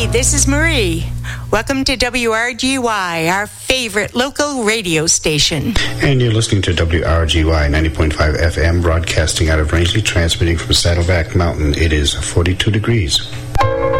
Hey, this is Marie. Welcome to WRGY, our favorite local radio station. And you're listening to WRGY 90.5 FM, broadcasting out of Rangeley, transmitting from Saddleback Mountain. It is 42 degrees.